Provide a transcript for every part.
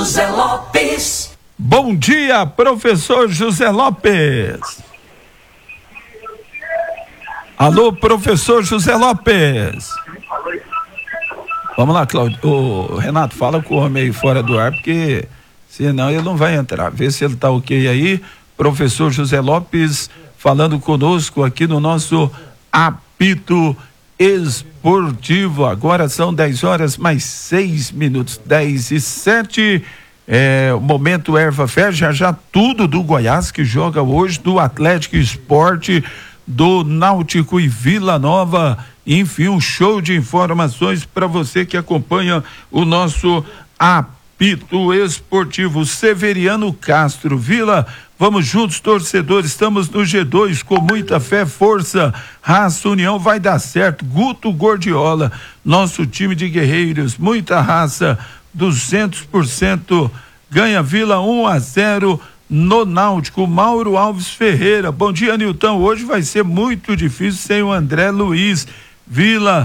José Lopes. Bom dia, professor José Lopes. Alô, professor José Lopes. Vamos lá, Cláudio. Ô, Renato, fala com o homem aí fora do ar, porque senão ele não vai entrar. Vê se ele tá ok aí. Professor José Lopes falando conosco aqui no nosso apito esportivo. Agora são 10h mais 6 minutos, 10h07. O momento Erva Fé, já tudo do Goiás que joga hoje, do Atlético Esporte, do Náutico e Vila Nova. Enfim, um show de informações para você que acompanha o nosso apito esportivo. Severiano Castro, Vila, vamos juntos, torcedores, estamos no G2 com muita fé, força, raça, união, vai dar certo. Guto Gordiola, nosso time de guerreiros, muita raça, 200%, ganha Vila 1-0 no Náutico. Mauro Alves Ferreira, bom dia, Nilton, hoje vai ser muito difícil sem o André Luiz. Vila,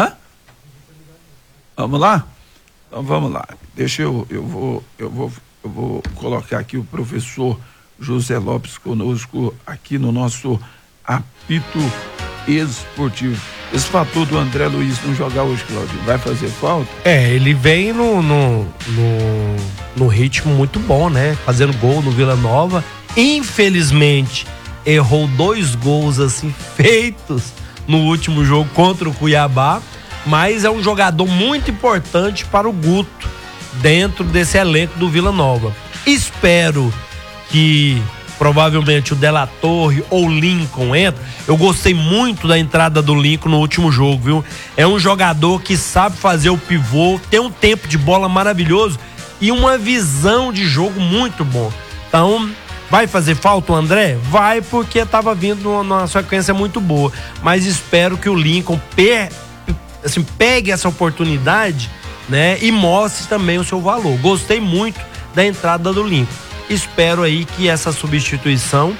vamos lá? Então vamos lá, deixa eu vou colocar aqui o professor José Lopes conosco aqui no nosso apito esportivo. Esse fator do André Luiz não jogar hoje, Cláudio, vai fazer falta? Ele vem no ritmo muito bom, né? Fazendo gol no Vila Nova. Infelizmente, errou 2 gols assim feitos no último jogo contra o Cuiabá, mas é um jogador muito importante para o Guto dentro desse elenco do Vila Nova. Espero que provavelmente o Della Torre ou Lincoln entra. Eu gostei muito da entrada do Lincoln no último jogo, viu? É um jogador que sabe fazer o pivô, tem um tempo de bola maravilhoso e uma visão de jogo muito bom. Então, vai fazer falta o André? Vai, porque estava vindo numa sequência muito boa. Mas espero que o Lincoln pegue essa oportunidade, né? E mostre também o seu valor. Gostei muito da entrada do Lincoln. Espero aí que essa substituição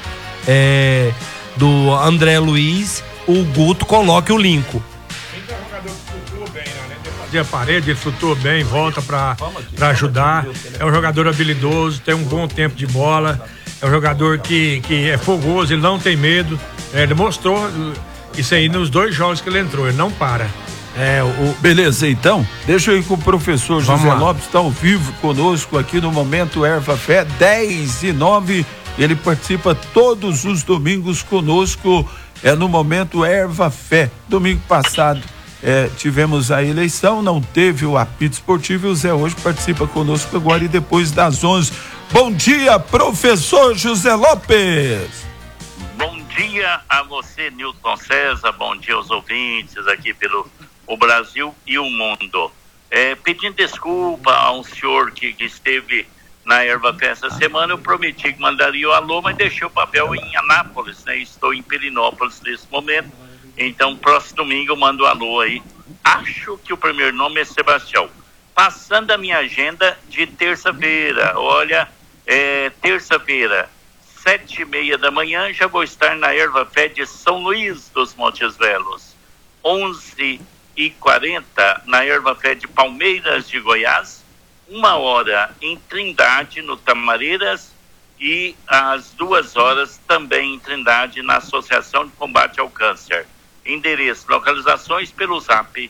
do André Luiz, o Guto coloque o Lincoln. Então é um jogador que flutua bem, né? Ele fazia a parede, ele flutua bem, volta para ajudar. É um jogador habilidoso, tem um bom tempo de bola. É um jogador que é fogoso, ele não tem medo. Ele mostrou isso aí nos 2 jogos que ele entrou, ele não para. Beleza, então, deixa eu ir com o professor José Lopes, está ao vivo conosco aqui no Momento Erva Fé, 10h09, ele participa todos os domingos conosco, no Momento Erva Fé. Domingo passado tivemos a eleição, não teve o apito esportivo, e o Zé hoje participa conosco agora e depois das 11. Bom dia, professor José Lopes. Bom dia a você, Nilton César, bom dia aos ouvintes aqui pelo o Brasil e o mundo. Pedindo desculpa a um senhor que esteve na Erva Fé essa semana, eu prometi que mandaria o alô, mas deixei o papel em Anápolis, né? Estou em Pirinópolis nesse momento, então próximo domingo eu mando o alô aí. Acho que o primeiro nome é Sebastião. Passando a minha agenda de terça-feira, olha, terça-feira, 7h30 da manhã, já vou estar na Erva Fé de São Luís dos Montes Belos. 11h40 na Erva Fé de Palmeiras de Goiás, 1h em Trindade, no Tamareiras, e às 2h também em Trindade, na Associação de Combate ao Câncer. Endereço, localizações pelo zap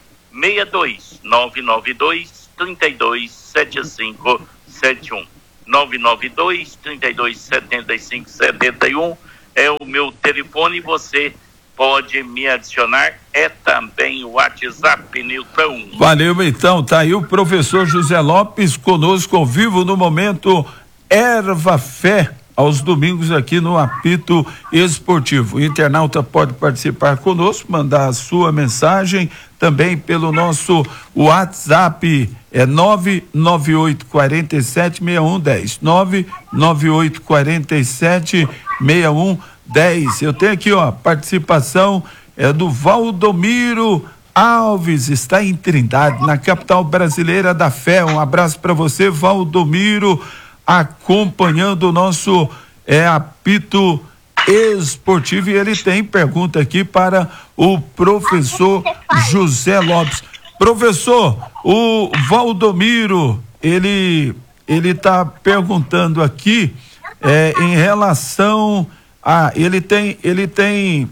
62992327571, 992327571 é o meu telefone, você pode me adicionar, também o WhatsApp, Nilton. Valeu, então, tá aí o professor José Lopes conosco ao vivo no Momento Erva Fé, aos domingos aqui no apito esportivo. O internauta pode participar conosco, mandar a sua mensagem também pelo nosso WhatsApp, 998476110, 998476110. Eu tenho aqui, participação do Valdomiro Alves, está em Trindade, na capital brasileira da fé. Um abraço para você, Valdomiro, acompanhando o nosso apito esportivo. E ele tem pergunta aqui para o professor José Lopes. Professor, o Valdomiro, ele ele tá perguntando aqui em relação a ele tem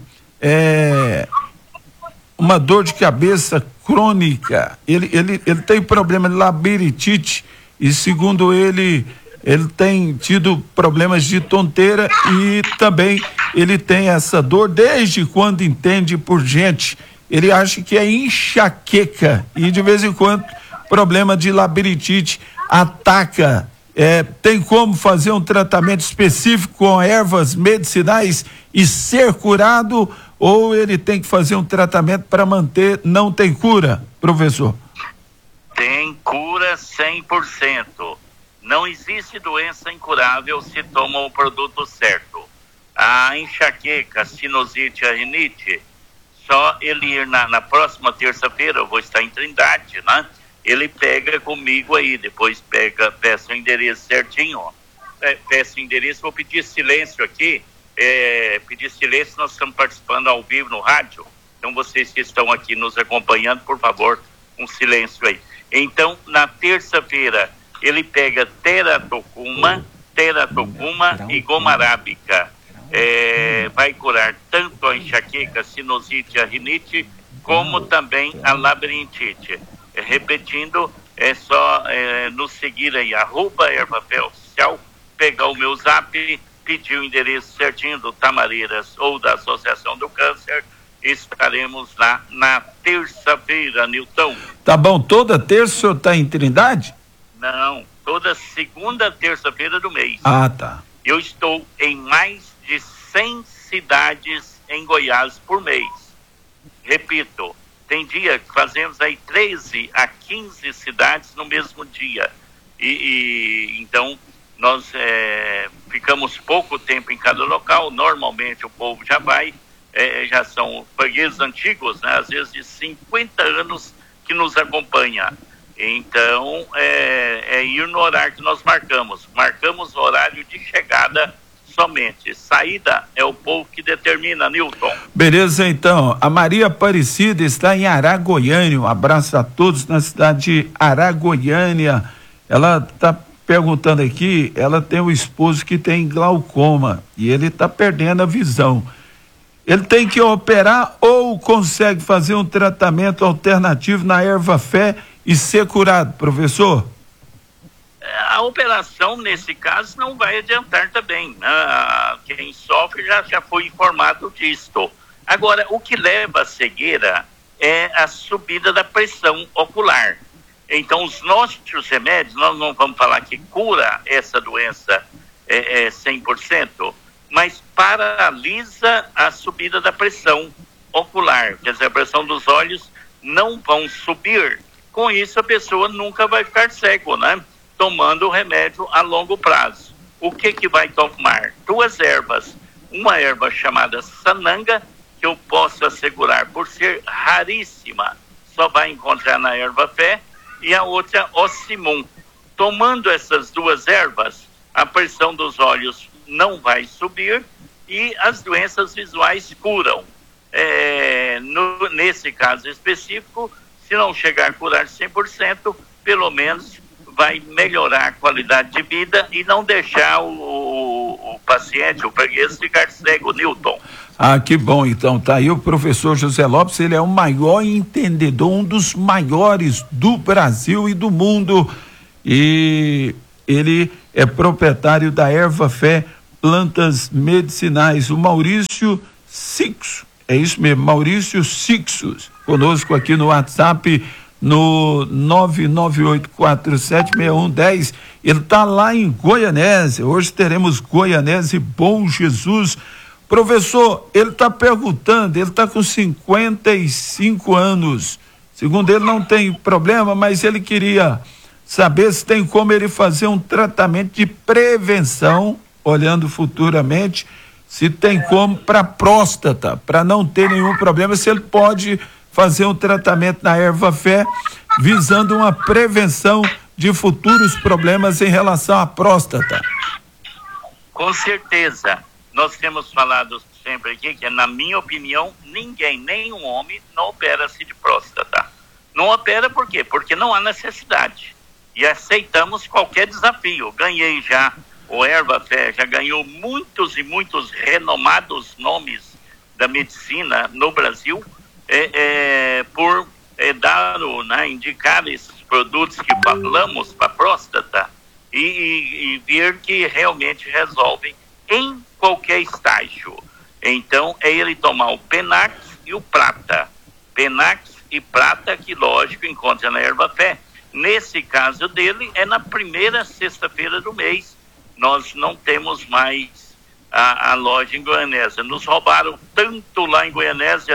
uma dor de cabeça crônica, ele tem problema de labirintite e segundo ele tem tido problemas de tonteira e também ele tem essa dor desde quando entende por gente. Ele acha que é enxaqueca e de vez em quando problema de labirintite ataca. Tem como fazer um tratamento específico com ervas medicinais e ser curado, ou ele tem que fazer um tratamento para manter, não tem cura, professor? Tem cura 100%. Não existe doença incurável se toma o produto certo. A enxaqueca, a sinusite, a rinite, só ele ir na próxima terça-feira, eu vou estar em Trindade, né? Ele pega comigo aí, depois peça o endereço certinho. Peça o endereço, vou pedir silêncio aqui. Pedir silêncio, nós estamos participando ao vivo no rádio. Então vocês que estão aqui nos acompanhando, por favor, um silêncio aí. Então, na terça-feira, ele pega teratocuma e goma arábica. Vai curar tanto a enxaqueca, a sinusite, a rinite, como também a labirintite. Repetindo, é só nos seguir aí, @ervafé_oficial, pegar o meu zap, pedir o endereço certinho do Tamareiras ou da Associação do Câncer. Estaremos lá na terça-feira, Nilton. Tá bom, toda terça o senhor tá em Trindade? Não, toda segunda terça-feira do mês. Ah, tá. Eu estou em mais de 100 cidades em Goiás por mês. Repito, tem dia que fazemos aí 13 a 15 cidades no mesmo dia. Então, nós ficamos pouco tempo em cada local. Normalmente o povo já vai, já são fregueses antigos, né? Às vezes de 50 anos que nos acompanha. Então, ir no horário que nós marcamos. Marcamos o horário de chegada somente. Saída é o povo que determina, Nilton. Beleza, então. A Maria Aparecida está em Aragoiânia. Um abraço a todos na cidade de Aragoiânia. Ela está perguntando aqui, ela tem um esposo que tem glaucoma e ele está perdendo a visão. Ele tem que operar ou consegue fazer um tratamento alternativo na Ervafé e ser curado, professor? A operação, nesse caso, não vai adiantar também. Quem sofre já foi informado disto. Agora, o que leva à cegueira é a subida da pressão ocular. Então, os nossos remédios, nós não vamos falar que cura essa doença 100%, mas paralisa a subida da pressão ocular. Quer dizer, a pressão dos olhos não vão subir. Com isso, a pessoa nunca vai ficar cego, né? Tomando o remédio a longo prazo. O que vai tomar? 2 ervas. Uma erva chamada sananga, que eu posso assegurar por ser raríssima, só vai encontrar na Ervafé, e a outra, ocimum. Tomando essas 2 ervas, a pressão dos olhos não vai subir e as doenças visuais curam. Nesse caso específico, se não chegar a curar 100%, pelo menos vai melhorar a qualidade de vida e não deixar o paciente, o freguês, ficar cego, Nilton. Ah, que bom, então, tá aí o professor José Lopes, ele é o maior entendedor, um dos maiores do Brasil e do mundo, e ele é proprietário da Ervafé Plantas Medicinais, o Maurício Sixo, é isso mesmo, Maurício Sixos, conosco aqui no WhatsApp, no 998476110, ele tá lá em Goianésia, hoje teremos Goianésia e Bom Jesus. Professor, ele está perguntando, ele está com 55 anos, segundo ele não tem problema, mas ele queria saber se tem como ele fazer um tratamento de prevenção, olhando futuramente, se tem como para próstata, para não ter nenhum problema, se ele pode fazer um tratamento na Ervafé visando uma prevenção de futuros problemas em relação à próstata. Com certeza. Nós temos falado sempre aqui que, na minha opinião, ninguém, nenhum homem, não opera-se de próstata. Não opera por quê? Porque não há necessidade. e aceitamos qualquer desafio. Ganhei já, o Ervafé já ganhou muitos e muitos renomados nomes da medicina no Brasil, por indicar esses produtos que falamos para a próstata e ver que realmente resolvem em qualquer estágio. Então, é ele tomar o Penax e o Prata. Penax e Prata, que lógico, encontra na Ervafé. Nesse caso dele, é na primeira sexta-feira do mês. Nós não temos mais a loja em Goianésia. Nos roubaram tanto lá em Goianésia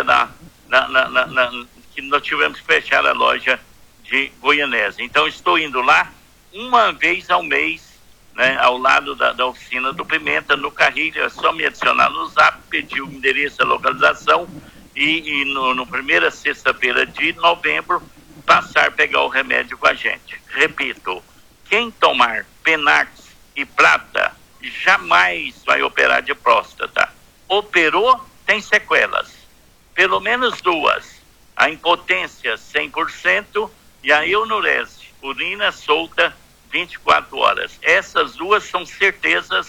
que nós tivemos que fechar a loja de Goianésia. Então, estou indo lá uma vez ao mês, né, ao lado da oficina do Pimenta, no Carrilho. É só me adicionar no Zap, pedir o endereço, a localização e no primeira sexta-feira de novembro passar a pegar o remédio com a gente. Repito, quem tomar Penax e Prata jamais vai operar de próstata. Operou, tem sequelas, pelo menos duas: a impotência 100% e a eunurese, urina solta 24 horas. Essas duas são certeza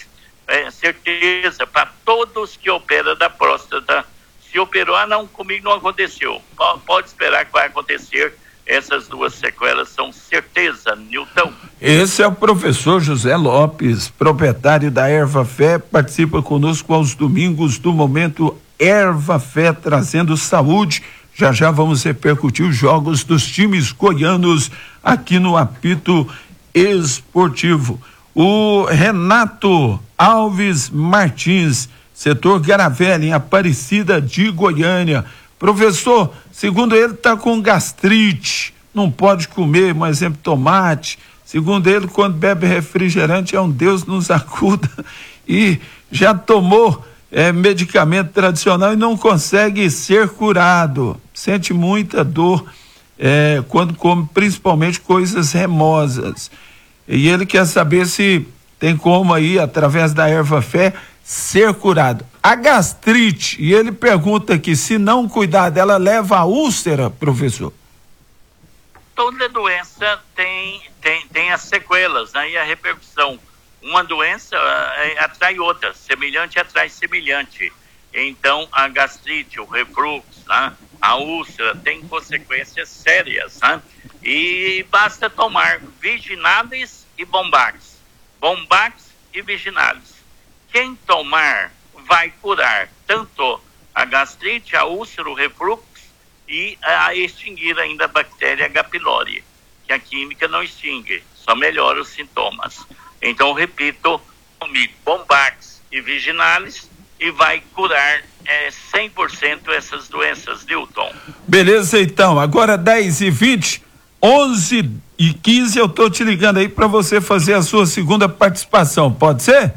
para todos que operam da próstata. Se operou, não, comigo não aconteceu. Pode esperar que vai acontecer. Essas duas sequelas são certeza, Nilton. Esse é o professor José Lopes, proprietário da Ervafé, participa conosco aos domingos do Momento Ervafé, trazendo saúde. Já já vamos repercutir os jogos dos times goianos aqui no Apito Esportivo. O Renato Alves Martins, setor Garavelli, em Aparecida de Goiânia. Professor, segundo ele, está com gastrite, não pode comer, por exemplo, tomate. Segundo ele, quando bebe refrigerante, é um Deus nos acuda. E já tomou medicamento tradicional e não consegue ser curado. Sente muita dor quando come, principalmente coisas remosas. E ele quer saber se tem como aí, através da Ervafé, ser curado. A gastrite, e ele pergunta aqui, se não cuidar dela, leva a úlcera, professor? Toda doença tem as sequelas, né? E a repercussão. Uma doença atrai outra, semelhante atrai semelhante. Então, a gastrite, o refluxo, né? A úlcera tem consequências sérias, né? E basta tomar Viginalis e Bombax. Bombax e Viginalis. Quem tomar vai curar tanto a gastrite, a úlcera, o refluxo e a extinguir ainda a bactéria H. pylori, que a química não extingue, só melhora os sintomas. Então, repito, comigo, Bombax e Viginalis, e vai curar 100% essas doenças, Nilton. Beleza, então, agora 10h20, 11h15, eu tô te ligando aí para você fazer a sua segunda participação, pode ser?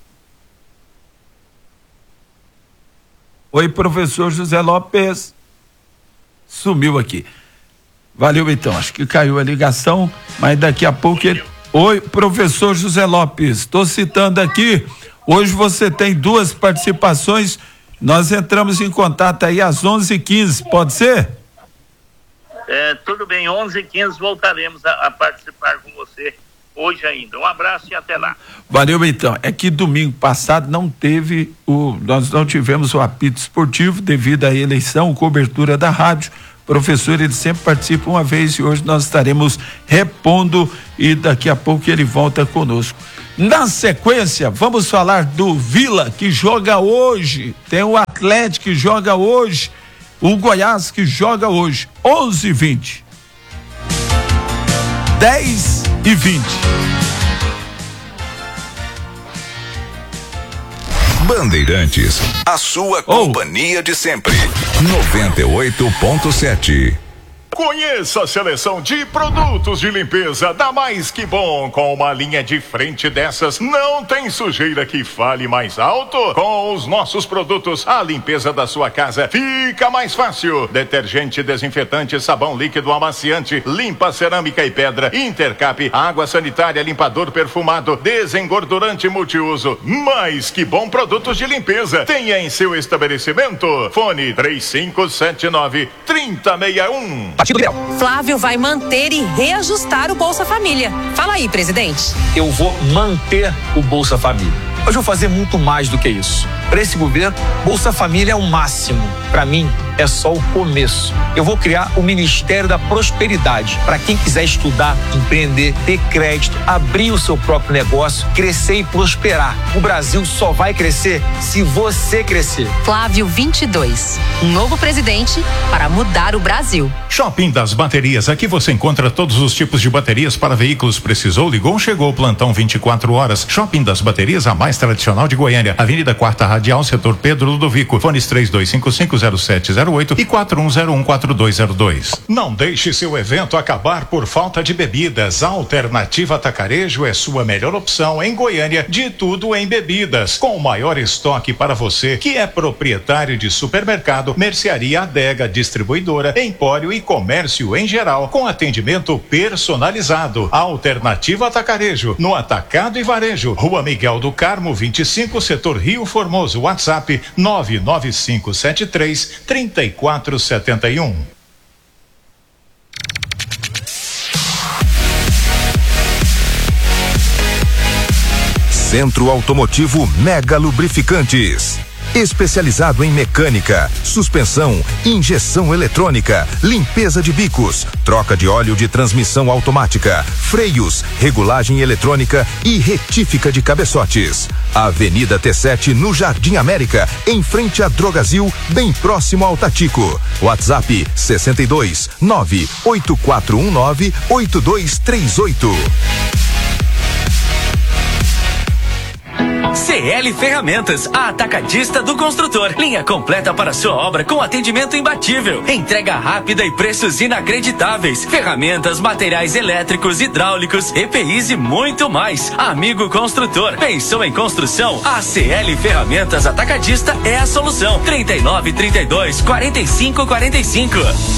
Oi, professor José Lopes. Sumiu aqui. Valeu, então. Acho que caiu a ligação, mas daqui a pouco ele... Oi, professor José Lopes. Estou citando aqui. Hoje você tem duas participações. Nós entramos em contato aí às 11h15. Pode ser? Tudo bem. 11h15 voltaremos a participar com você. Hoje ainda. Um abraço e até lá. Valeu, então. É que domingo passado nós não tivemos o apito esportivo devido à eleição, cobertura da rádio. Professor, ele sempre participa uma vez e hoje nós estaremos repondo e daqui a pouco ele volta conosco. Na sequência, vamos falar do Vila, que joga hoje, tem o Atlético que joga hoje, o Goiás que joga hoje, 11h20. 10h20. Bandeirantes, a sua companhia de sempre. 98.7. Conheça a seleção de produtos de limpeza da Mais Que Bom. Com uma linha de frente dessas, não tem sujeira que fale mais alto. Com os nossos produtos, a limpeza da sua casa fica mais fácil. Detergente, desinfetante, sabão líquido, amaciante, limpa cerâmica e pedra, Intercap, água sanitária, limpador perfumado, desengordurante multiuso. Mais Que Bom produtos de limpeza. Tenha em seu estabelecimento. Fone 3579-3061. Partido Liberal. Flávio vai manter e reajustar o Bolsa Família. Fala aí, presidente. Eu vou manter o Bolsa Família. Mas vou fazer muito mais do que isso. Para esse governo, Bolsa Família é o máximo. Para mim, é só o começo. Eu vou criar o Ministério da Prosperidade para quem quiser estudar, empreender, ter crédito, abrir o seu próprio negócio, crescer e prosperar. O Brasil só vai crescer se você crescer. Flávio 22, um novo presidente para mudar o Brasil. Shopping das Baterias. Aqui você encontra todos os tipos de baterias para veículos. Precisou, ligou, chegou. Plantão 24 horas. Shopping das Baterias, a mais tradicional de Goiânia. Avenida 4ª Radial, setor Pedro Ludovico. Fones 32550708 e 41014202. Não deixe seu evento acabar por falta de bebidas. A Alternativa Atacarejo é sua melhor opção em Goiânia, de tudo em bebidas, com o maior estoque para você que é proprietário de supermercado, mercearia, adega, distribuidora, empório e comércio em geral, com atendimento personalizado. A Alternativa Atacarejo, no Atacado e Varejo, Rua Miguel do Carmo 25, setor Rio Formoso. WhatsApp 99573-3471. Centro Automotivo Mega Lubrificantes. Especializado em mecânica, suspensão, injeção eletrônica, limpeza de bicos, troca de óleo de transmissão automática, freios, regulagem eletrônica e retífica de cabeçotes. Avenida T7 no Jardim América, em frente a Drogazil, bem próximo ao Tatico. WhatsApp 62 98419 8238. CL Ferramentas, a atacadista do construtor. Linha completa para sua obra com atendimento imbatível. Entrega rápida e preços inacreditáveis. Ferramentas, materiais elétricos, hidráulicos, EPIs e muito mais. Amigo construtor, pensou em construção? A CL Ferramentas Atacadista é a solução. 3932-4545.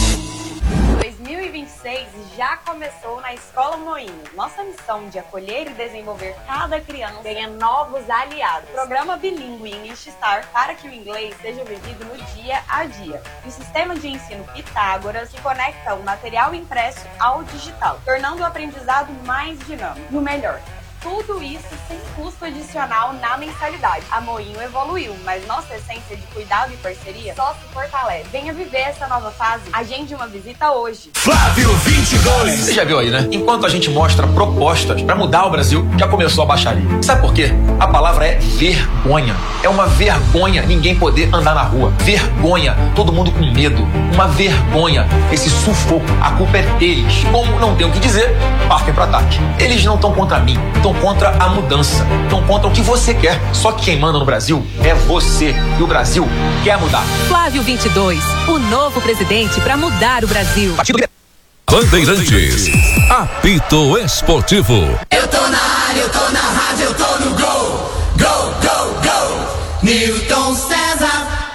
2026 já começou na Escola Moinho. Nossa missão de acolher e desenvolver cada criança ganha novos aliados. Programa bilíngue English Star para que o inglês seja vivido no dia a dia. E o sistema de ensino Pitágoras que conecta o material impresso ao digital, tornando o aprendizado mais dinâmico. E o melhor, tudo isso sem custo adicional na mensalidade. A Moinho evoluiu, mas nossa essência de cuidado e parceria só se fortalece. Venha viver essa nova fase. Agende uma visita hoje. Flávio 22. Você já viu aí, né? Enquanto a gente mostra propostas para mudar o Brasil, já começou a baixaria. Sabe por quê? A palavra é vergonha. É uma vergonha ninguém poder andar na rua. Vergonha. Todo mundo com medo. Uma vergonha. Esse sufoco. A culpa é deles. Como não tem o que dizer, partem para ataque. Eles não estão contra mim. Estão contra a mudança. Estão contra o que você quer. Só que quem manda no Brasil é você. E o Brasil quer mudar. Flávio 22, o novo presidente para mudar o Brasil. Bandeirantes, apito esportivo. Eu tô na área, eu tô na rádio, eu tô no gol. Gol, gol, gol. Newton César.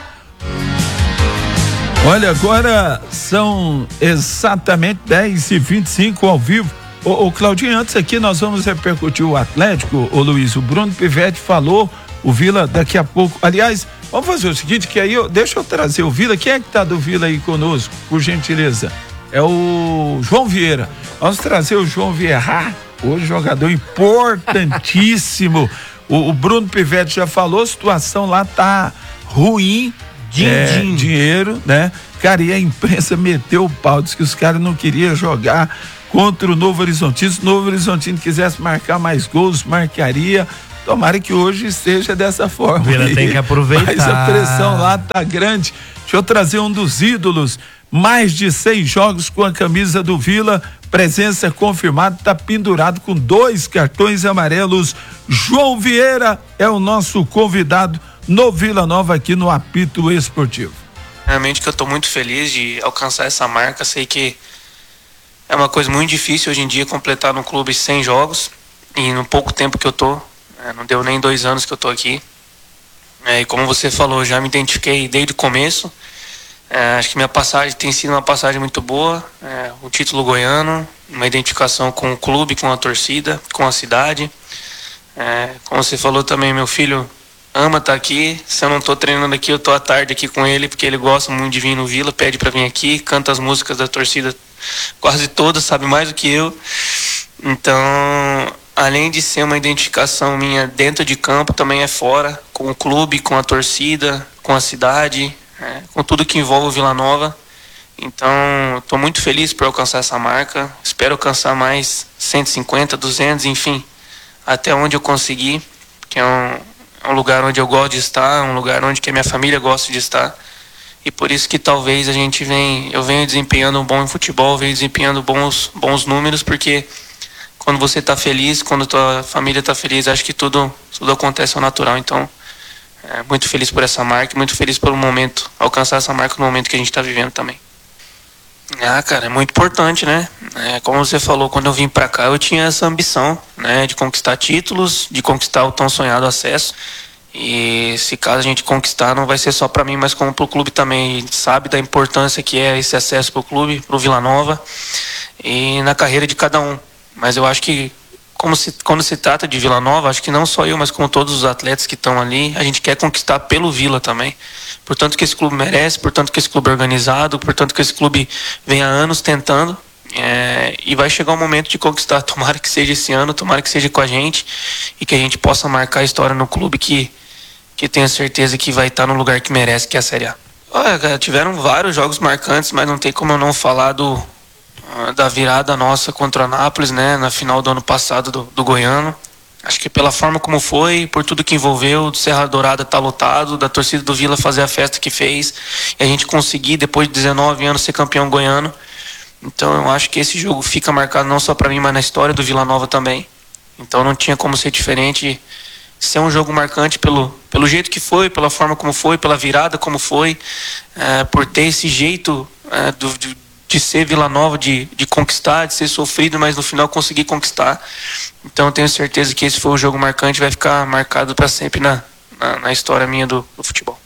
Olha, agora são exatamente 10h25 ao vivo. Ô Claudinho, antes aqui nós vamos repercutir o Atlético, ô Luiz, o Bruno Pivetti falou, o Vila daqui a pouco, aliás, vamos fazer o seguinte, que aí deixa eu trazer o Vila, quem é que tá do Vila aí conosco, por gentileza? É o João Vieira, vamos trazer o João Vieira, hoje jogador importantíssimo, o Bruno Pivetti já falou, a situação lá tá ruim, dinheiro, né? Cara, e a imprensa meteu o pau, disse que os caras não queriam jogar contra o Novo Horizontino. Se o Novo Horizontino quisesse marcar mais gols, marcaria. Tomara que hoje esteja dessa forma. Vila tem que aproveitar. Mas a pressão lá tá grande. Deixa eu trazer um dos ídolos. Mais de 100 jogos com a camisa do Vila. Presença confirmada, tá pendurado com 2 cartões amarelos. João Vieira é o nosso convidado no Vila Nova aqui no Apito Esportivo. Realmente que eu tô muito feliz de alcançar essa marca. Sei que é uma coisa muito difícil hoje em dia completar no clube 100 jogos e no pouco tempo que eu tô, não deu nem 2 anos que eu tô aqui. E como você falou, já me identifiquei desde o começo. Acho que minha passagem tem sido uma passagem muito boa. O título goiano, uma identificação com o clube, com a torcida, com a cidade. Como você falou também, meu filho ama estar aqui. Se eu não tô treinando aqui, eu tô à tarde aqui com ele, porque ele gosta muito de vir no Vila, pede para vir aqui, canta as músicas da torcida quase todas, sabe mais do que eu. Então, além de ser uma identificação minha dentro de campo, também é fora, com o clube, com a torcida, com a cidade, com tudo que envolve o Vila Nova. Então, estou muito feliz por alcançar essa marca. Espero alcançar mais 150, 200, enfim, até onde eu conseguir, que é um lugar onde eu gosto de estar, um lugar onde que a minha família gosta de estar. E por isso que talvez eu venho desempenhando um bom futebol, venho desempenhando bons números, porque quando você está feliz, quando tua família está feliz, acho que tudo acontece ao natural. Então, muito feliz por essa marca, muito feliz pelo momento, alcançar essa marca no momento que a gente está vivendo também. Cara, é muito importante, né? Como você falou, quando eu vim para cá, eu tinha essa ambição, né, de conquistar títulos, de conquistar o tão sonhado acesso. E se caso a gente conquistar, não vai ser só para mim, mas como para o clube também. A gente sabe da importância que é esse acesso para o clube, para o Vila Nova e na carreira de cada um. Mas eu acho que quando se trata de Vila Nova, acho que não só eu, mas como todos os atletas que estão ali, a gente quer conquistar pelo Vila também. Portanto que esse clube merece, portanto que esse clube é organizado, portanto que esse clube vem há anos tentando. E vai chegar o momento de conquistar. Tomara que seja esse ano, tomara que seja com a gente e que a gente possa marcar a história no clube que tenho certeza que vai estar no lugar que merece, que é a Série A. Olha, cara, tiveram vários jogos marcantes, mas não tem como eu não falar da virada nossa contra o Anápolis, né, na final do ano passado do Goiano. Acho que pela forma como foi, por tudo que envolveu, do Serra Dourada tá lotado, da torcida do Vila fazer a festa que fez, e a gente conseguir, depois de 19 anos, ser campeão goiano. Então eu acho que esse jogo fica marcado não só para mim, mas na história do Vila Nova também. Então não tinha como ser diferente, ser um jogo marcante pelo jeito que foi, pela forma como foi, pela virada como foi, por ter esse jeito de ser Vila Nova, de conquistar, de ser sofrido, mas no final conseguir conquistar. Então eu tenho certeza que esse foi um jogo marcante, vai ficar marcado para sempre na história minha do futebol.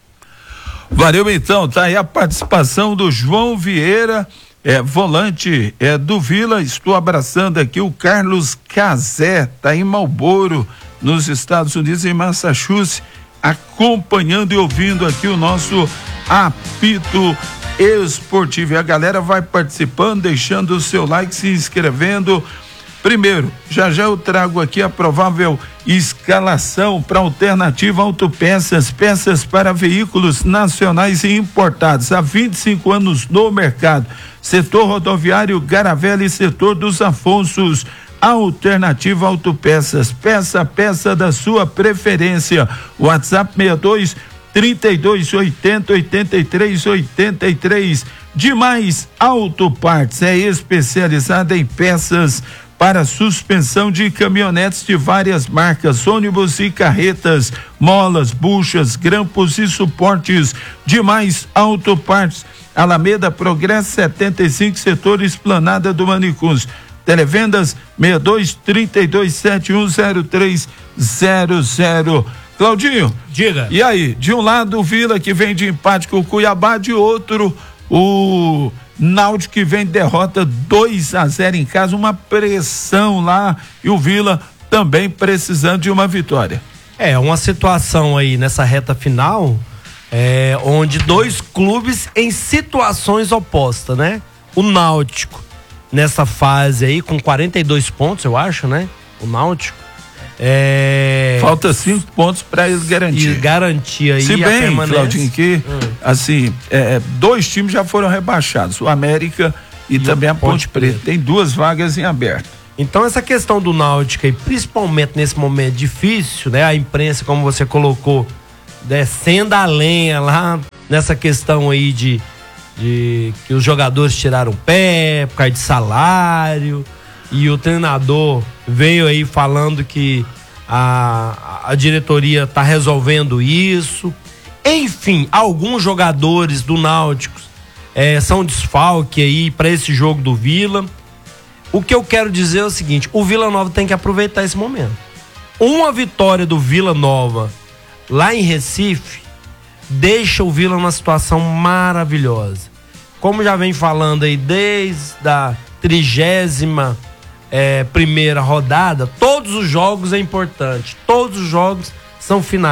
Valeu, então, tá aí a participação do João Vieira, volante do Vila. Estou abraçando aqui o Carlos Cazé, tá em Marlboro, nos Estados Unidos, em Massachusetts, acompanhando e ouvindo aqui o nosso apito esportivo. E a galera vai participando, deixando o seu like, se inscrevendo. Primeiro, já eu trago aqui a provável escalação para Alternativa Autopeças, peças para veículos nacionais e importados, há 25 anos no mercado. Setor rodoviário Garavela e setor dos Afonsos. Alternativa Autopeças, peça da sua preferência. WhatsApp 62 3280 8383. Demais Autopartes é especializada em peças para suspensão de caminhonetes de várias marcas, ônibus e carretas, molas, buchas, grampos e suportes. Demais Autopartes, Alameda Progresso 75, setor Esplanada do Manicus. Televendas 62 32 710300. Claudinho, diga. E aí, de um lado o Vila, que vem de empate com o Cuiabá, de outro o Náutico, que vem de derrota 2-0 em casa, uma pressão lá, e o Vila também precisando de uma vitória. Uma situação aí nessa reta final, onde dois clubes em situações opostas, né? O Náutico nessa fase aí com 42 pontos, eu acho, né? O Náutico. Falta 5 pontos para eles garantir aí. Se bem, Claudinho, que assim, dois times já foram rebaixados, o América e também a Ponte Preta. Tem 2 vagas em aberto. Então essa questão do Náutico, e principalmente nesse momento difícil, né? A imprensa, como você colocou, descendo a lenha lá nessa questão aí de que os jogadores tiraram o pé por causa de salário, e o treinador veio aí falando que a diretoria tá resolvendo isso. Enfim, alguns jogadores do Náutico são desfalque aí para esse jogo do Vila. O que eu quero dizer é o seguinte: o Vila Nova tem que aproveitar esse momento. Uma vitória do Vila Nova lá em Recife deixa o Vila numa situação maravilhosa. Como já vem falando aí desde a 30ª primeira rodada, todos os jogos é importante, todos os jogos são finais.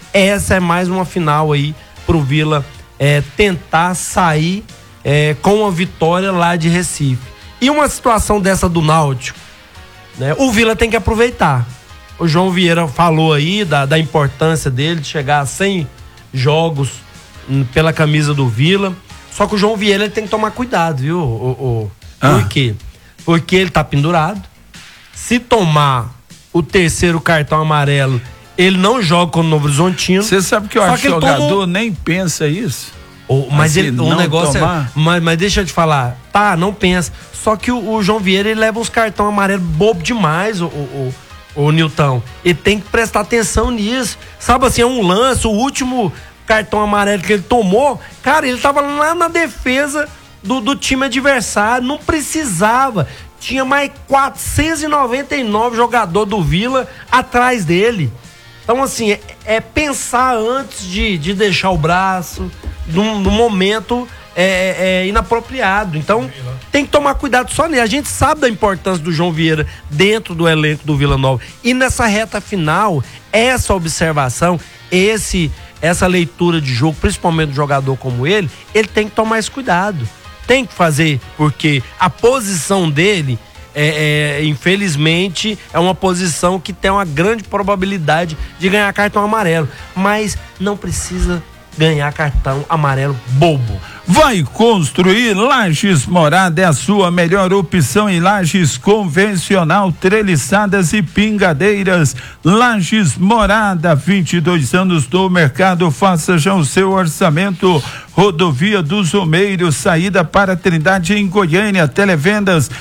essa é mais uma final aí pro Vila tentar sair com uma vitória lá de Recife. E uma situação dessa do Náutico, né? O Vila tem que aproveitar. O João Vieira falou aí da importância dele de chegar a 100 jogos pela camisa do Vila. Só que o João Vieira ele tem que tomar cuidado, viu? Por quê? Porque ele tá pendurado. Se tomar o terceiro cartão amarelo, ele não joga com o Novo Horizontino. Você sabe que eu acho que o jogador nem pensa isso? Mas assim, o negócio mas deixa eu te falar, não pensa. Só que o João Vieira ele leva uns cartão amarelo bobo demais, o Nilton. Ele tem que prestar atenção nisso. Sabe assim, é um lance, o último cartão amarelo que ele tomou, cara, ele tava lá na defesa do time adversário, não precisava. Tinha mais 499 jogadores do Vila atrás dele. Então, assim, é pensar antes de deixar o braço num momento inapropriado. Então, tem que tomar cuidado só nele. A gente sabe da importância do João Vieira dentro do elenco do Vila Nova. E nessa reta final, essa observação, essa leitura de jogo, principalmente do jogador como ele tem que tomar esse cuidado. Tem que fazer, porque a posição dele, infelizmente, é uma posição que tem uma grande probabilidade de ganhar cartão amarelo. Mas não precisa ganhar cartão amarelo bobo. Vai construir? Lajes Morada é a sua melhor opção em lajes convencional, treliçadas e pingadeiras. Lajes Morada, 22 anos no mercado, faça já o seu orçamento. Rodovia dos Omeiros, saída para Trindade em Goiânia, televendas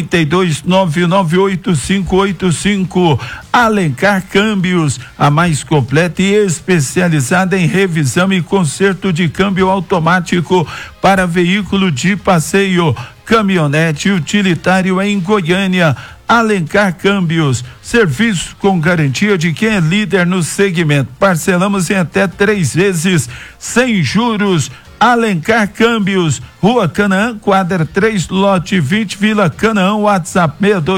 32.998.585. Alencar Câmbios, a mais completa e especializada em revisão e conserto de câmbio automático para veículo de passeio, caminhonete utilitário em Goiânia. Alencar Câmbios, serviço com garantia de quem é líder no segmento. Parcelamos em até 3 vezes, sem juros. Alencar Câmbios, Rua Canaã, quadra 3, lote 20, Vila Canaã, WhatsApp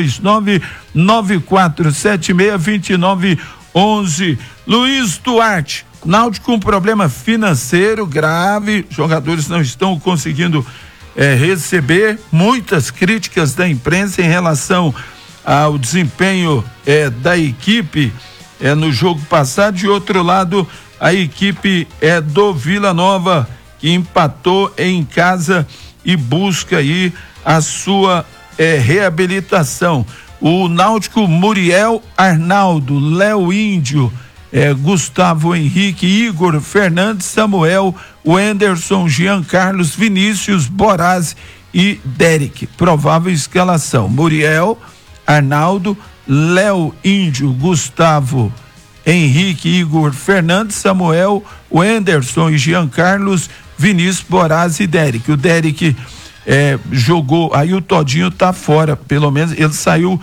629-9476-2911. Luiz Duarte, Náutico com problema financeiro grave, jogadores não estão conseguindo receber, muitas críticas da imprensa em relação ao desempenho da equipe no jogo passado. De outro lado, a equipe do Vila Nova, que empatou em casa e busca aí a sua reabilitação. O Náutico, Muriel, Arnaldo, Léo Índio, Gustavo Henrique, Igor, Fernandes, Samuel, Wenderson, Jean Carlos, Vinícius, Boraz e Derek. Provável escalação: Muriel, Arnaldo, Léo Índio, Gustavo Henrique, Igor, Fernandes, Samuel, Wenderson e Jean Carlos, Vinícius, Boraz e Derek. O Derek jogou, aí o Todinho tá fora, pelo menos ele saiu,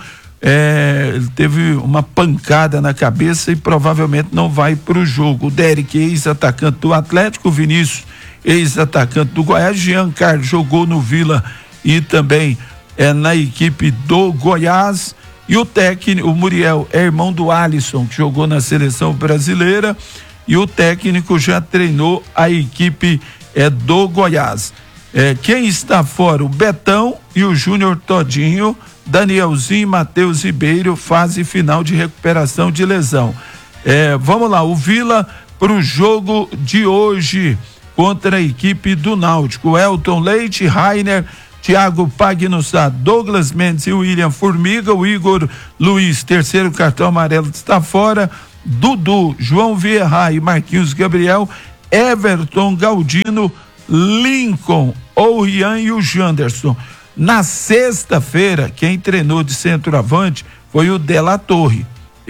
ele teve uma pancada na cabeça e provavelmente não vai pro jogo. O Derek, ex-atacante do Atlético, Vinícius, ex-atacante do Goiás, Jean Carlos jogou no Vila e também na equipe do Goiás. E o técnico, o Muriel, é irmão do Alisson, que jogou na seleção brasileira, e o técnico já treinou a equipe do Goiás. Quem está fora? O Betão e o Júnior Todinho, Danielzinho e Matheus Ribeiro, fase final de recuperação de lesão. Vamos lá, o Vila pro jogo de hoje contra a equipe do Náutico: Elton Leite, Rainer, Thiago Pagnussá, Douglas Mendes e William Formiga. O Igor Luiz, terceiro cartão amarelo, está fora. Dudu, João Vieira e Marquinhos Gabriel, Everton, Galdino, Lincoln, o Rian e o Janderson. Na sexta-feira, quem treinou de centroavante foi o De La Torre.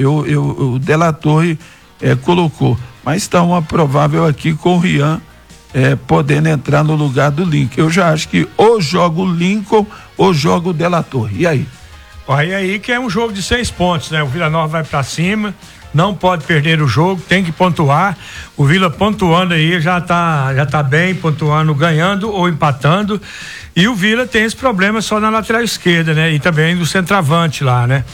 O De La Torre colocou, mas está uma provável aqui com o Rian podendo entrar no lugar do Lincoln. Eu já acho que ou joga o Lincoln ou joga o De La Torre. E aí? Aí que é um jogo de 6 pontos, né? O Vila Nova vai pra cima, não pode perder o jogo, tem que pontuar. O Vila pontuando aí já tá bem, pontuando, ganhando ou empatando. E o Vila tem esse problema só na lateral esquerda, né? E também do centroavante lá, né?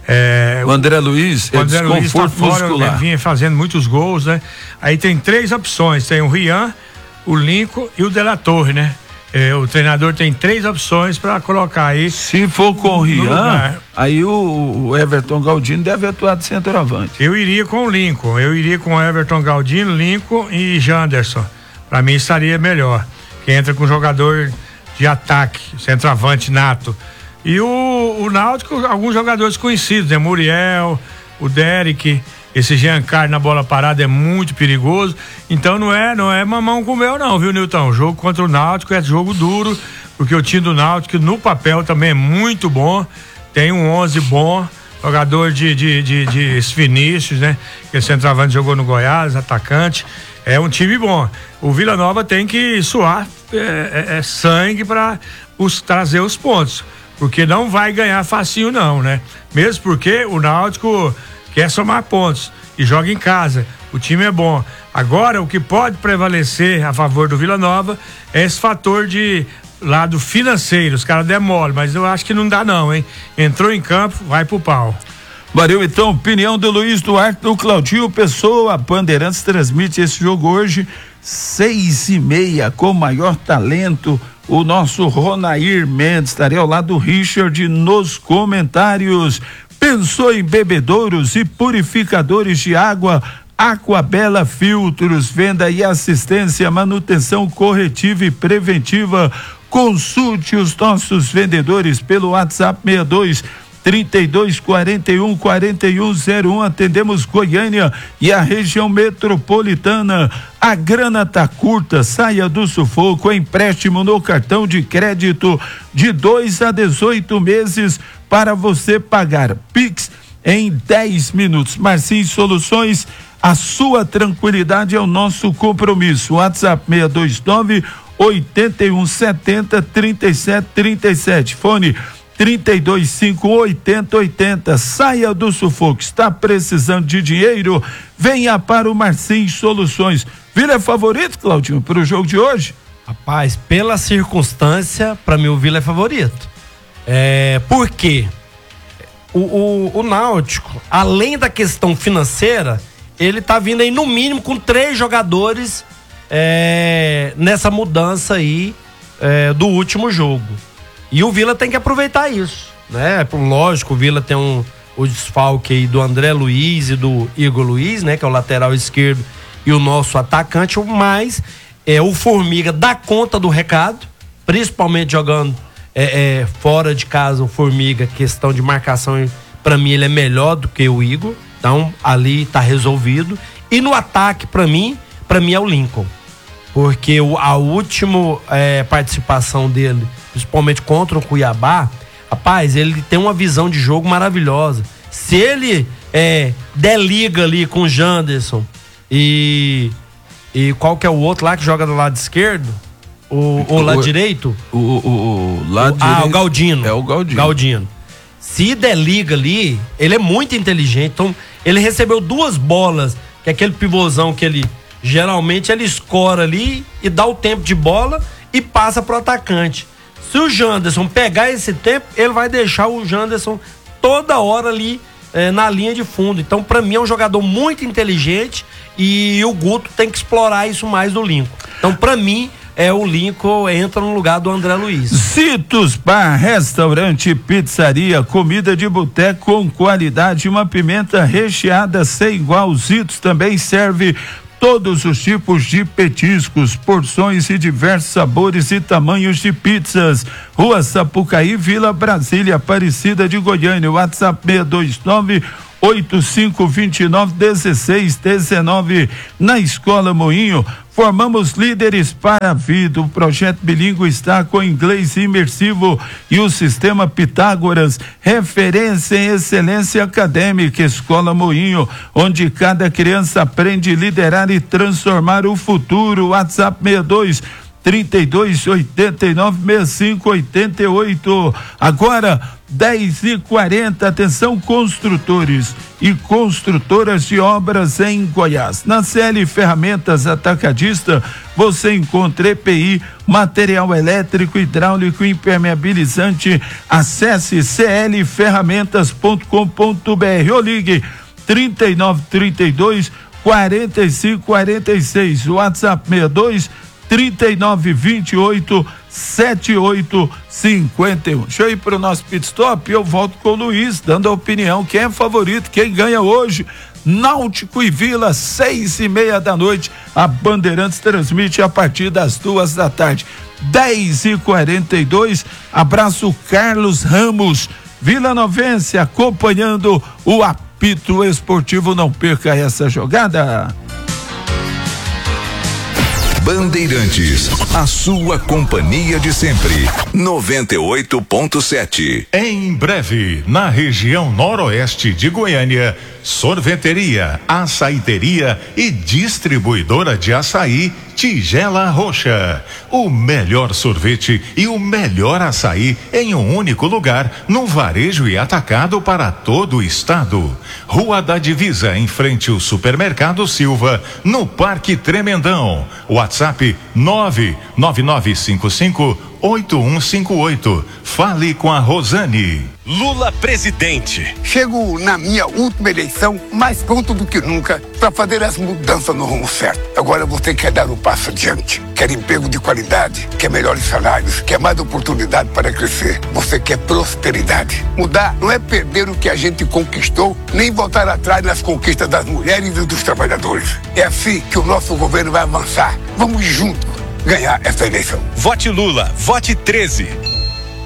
O André Luiz, o André Luiz tá fora, muscular. Vinha fazendo muitos gols, né? Aí tem 3 opções, tem o Rian, o Lincoln e o De La Torre, né? O treinador tem 3 opções para colocar aí. Se for com o Rian, aí o Everton Galdino deve atuar de centroavante. Eu iria com o Lincoln, eu iria com o Everton Galdino, Lincoln e Janderson. Para mim estaria melhor. Que entra com jogador de ataque, centroavante nato. E o Náutico, alguns jogadores conhecidos, né? Muriel, o Derek, esse Giancarlo na bola parada é muito perigoso. Então não é mamão com mel não, viu, Nilton? O jogo contra o Náutico é jogo duro, porque o time do Náutico no papel também é muito bom, tem um 11 bom, jogador de Vinícius, né? Que centroavante jogou no Goiás, atacante. É um time bom. O Vila Nova tem que suar sangue para trazer os pontos, porque não vai ganhar facinho não, né? Mesmo porque o Náutico quer somar pontos e joga em casa. O time é bom. Agora, o que pode prevalecer a favor do Vila Nova é esse fator de lado financeiro. Os caras demoram, mas eu acho que não dá não, hein? Entrou em campo, vai pro pau. Valeu, então, opinião do Luiz Duarte, do Claudinho Pessoa. A Bandeirantes transmite esse jogo hoje 6:30, com o maior talento, o nosso Ronair Mendes. Estarei ao lado do Richard nos comentários. Pensou em bebedouros e purificadores de água? Aquabela Filtros, venda e assistência, manutenção corretiva e preventiva. Consulte os nossos vendedores pelo WhatsApp 62-3241-4101. Atendemos Goiânia e a região metropolitana. A grana tá curta, saia do sufoco. Empréstimo no cartão de crédito de 2 a 18 meses para você pagar. Pix em 10 minutos. Marcinho Soluções, a sua tranquilidade é o nosso compromisso. WhatsApp 629-8170-3737. Fone 3251-8080. Saia do sufoco. Está precisando de dinheiro? Venha para o Marcinho Soluções. Vila é favorito, Claudinho, para o jogo de hoje? Rapaz, pela circunstância, para mim o Vila é favorito. Por quê? O Náutico, além da questão financeira, ele tá vindo aí no mínimo com 3 jogadores nessa mudança aí do último jogo. E o Vila tem que aproveitar isso, né? Lógico, o Vila tem o desfalque aí do André Luiz e do Igor Luiz, né? Que é o lateral esquerdo e o nosso atacante, mas o Formiga dá conta do recado, principalmente jogando fora de casa. O Formiga, questão de marcação, pra mim ele é melhor do que o Igor, então ali tá resolvido. E no ataque, pra mim é o Lincoln, porque a última participação dele, principalmente contra o Cuiabá, rapaz, ele tem uma visão de jogo maravilhosa. Se ele der liga ali com o Janderson e qual que é o outro lá que joga do lado esquerdo? O lado direito? O lado direito. O Galdino. É o Galdino. Galdino. Se der liga ali, ele é muito inteligente. Então, ele recebeu 2 bolas, que é aquele pivôzão que ele geralmente ele escora ali e dá o tempo de bola e passa pro atacante. Se o Janderson pegar esse tempo, ele vai deixar o Janderson toda hora ali na linha de fundo. Então, pra mim, é um jogador muito inteligente e o Guto tem que explorar isso mais do Lincoln. Então, pra mim, o Lincoln entra no lugar do André Luiz. Zitos Bar, restaurante e pizzaria, comida de boteco com qualidade, uma pimenta recheada sem igual. Zitos também serve todos os tipos de petiscos, porções e diversos sabores e tamanhos de pizzas. Rua Sapucaí, Vila Brasília, Aparecida de Goiânia. WhatsApp 629-8529-1619. Na Escola Moinho, formamos líderes para a vida. O projeto bilíngue está com inglês imersivo e o sistema Pitágoras, referência em excelência acadêmica. Escola Moinho, onde cada criança aprende a liderar e transformar o futuro. WhatsApp 3289-6588. Agora, 10h40. Atenção, construtores e construtoras de obras em Goiás. Na CL Ferramentas Atacadista, você encontra EPI, material elétrico, hidráulico, impermeabilizante. Acesse clferramentas.com.br ou ligue 3932 4546, WhatsApp 62 3928 7851. Deixa eu ir para o nosso pit stop e eu volto com o Luiz, dando a opinião, quem é favorito, quem ganha hoje. Náutico e Vila, 6:30 da noite. A Bandeirantes transmite a partir das 2:00. 10h42. Abraço, Carlos Ramos, Vila Novense, acompanhando o apito esportivo. Não perca essa jogada. Bandeirantes, a sua companhia de sempre. 98.7. Em breve, na região noroeste de Goiânia, sorveteria, açaiteria e distribuidora de açaí Tigela Roxa. O melhor sorvete e o melhor açaí em um único lugar, no varejo e atacado para todo o estado. Rua da Divisa, em frente ao Supermercado Silva, no Parque Tremendão. WhatsApp 999558158. Fale com a Rosane. Lula presidente. Chego na minha última eleição mais pronto do que nunca para fazer as mudanças no rumo certo. Agora você quer dar um passo adiante, quer emprego de qualidade, quer melhores salários, quer mais oportunidade para crescer. Você quer prosperidade. Mudar não é perder o que a gente conquistou, nem voltar atrás nas conquistas das mulheres e dos trabalhadores. É assim que o nosso governo vai avançar. Vamos juntos ganhar essa eleição. Vote Lula, vote 13.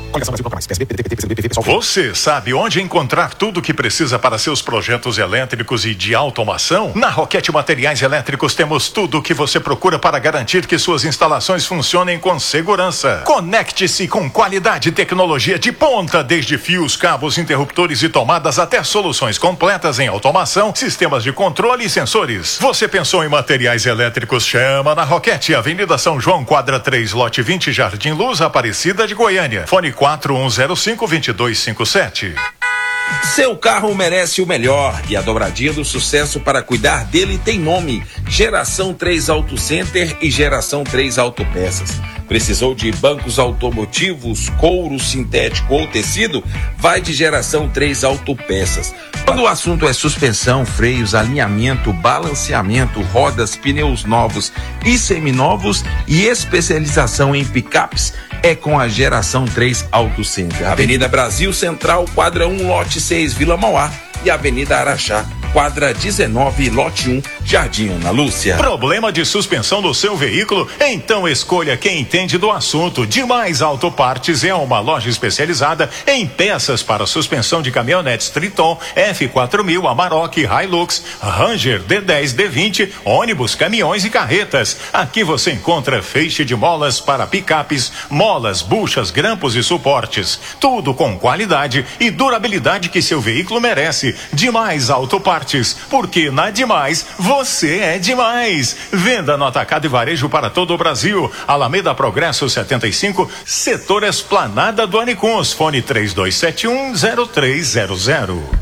Você sabe onde encontrar tudo o que precisa para seus projetos elétricos e de automação? Na Roquete Materiais Elétricos temos tudo o que você procura para garantir que suas instalações funcionem com segurança. Conecte-se com qualidade e tecnologia de ponta, desde fios, cabos, interruptores e tomadas até soluções completas em automação, sistemas de controle e sensores. Você pensou em materiais elétricos? Chama na Roquete, Avenida São João, quadra 3, lote 20, Jardim Luz, Aparecida de Goiânia. Fone 4105-2257. Seu carro merece o melhor e a dobradinha do sucesso para cuidar dele tem nome: Geração 3 Auto Center e Geração 3 Autopeças. Precisou de bancos automotivos, couro sintético ou tecido? Vai de Geração 3 Autopeças. Quando o assunto é suspensão, freios, alinhamento, balanceamento, rodas, pneus novos e seminovos e especialização em picapes, é com a Geração 3 Auto Center. Avenida Brasil Central, quadra 1, lote 6, Vila Mauá, e Avenida Araxá, quadra 19, lote 1, Jardim Ana Lúcia. Problema de suspensão do seu veículo? Então escolha quem entende do assunto. Demais Autopartes é uma loja especializada em peças para suspensão de caminhonetes Triton, F4000, Amarok, Hilux, Ranger, D10, D20, ônibus, caminhões e carretas. Aqui você encontra feixe de molas para picapes, molas, buchas, grampos e suportes. Tudo com qualidade e durabilidade que seu veículo merece. Demais Autopartes, porque na Demais você é demais. Venda no atacado e varejo para todo o Brasil. Alameda Progresso 75, setor Esplanada do Anicuns. Fone 3271-0300.